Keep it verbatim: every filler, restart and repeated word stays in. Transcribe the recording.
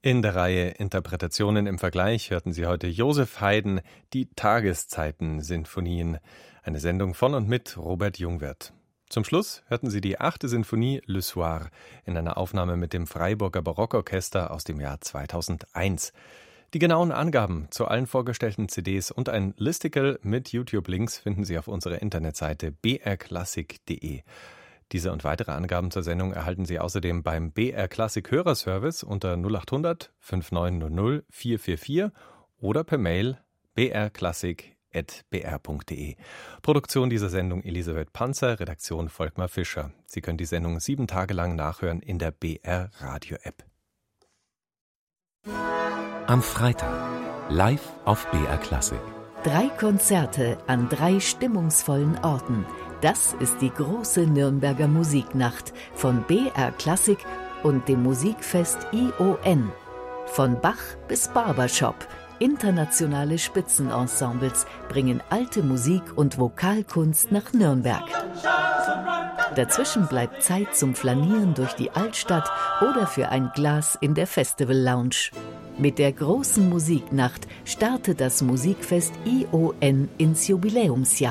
In der Reihe Interpretationen im Vergleich hörten Sie heute Joseph Haydn, die Tageszeiten-Sinfonien, eine Sendung von und mit Robert Jungwirth. Zum Schluss hörten Sie die achte Sinfonie Le Soir in einer Aufnahme mit dem Freiburger Barockorchester aus dem Jahr zweitausendeins. Die genauen Angaben zu allen vorgestellten C Ds und ein Listicle mit YouTube-Links finden Sie auf unserer Internetseite b r klassik punkt d e. Diese und weitere Angaben zur Sendung erhalten Sie außerdem beim B R Klassik Hörerservice unter null acht hundert fünfundneunzig null vier vier vier oder per Mail b r klassik punkt b r punkt d e. Produktion dieser Sendung Elisabeth Panzer, Redaktion Volkmar Fischer. Sie können die Sendung sieben Tage lang nachhören in der B R Radio App. Am Freitag live auf B R Klassik. Drei Konzerte an drei stimmungsvollen Orten. Das ist die große Nürnberger Musiknacht von B R Klassik und dem Musikfest I O N. Von Bach bis Barbershop. Internationale Spitzenensembles bringen alte Musik und Vokalkunst nach Nürnberg. Dazwischen bleibt Zeit zum Flanieren durch die Altstadt oder für ein Glas in der Festival Lounge. Mit der großen Musiknacht startet das Musikfest I O N ins Jubiläumsjahr.